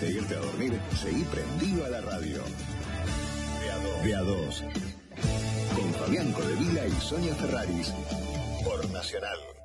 de irte a dormir, seguí prendido a la radio. De a dos. Con Fabián Codevila y Sonia Ferraris. Por Nacional.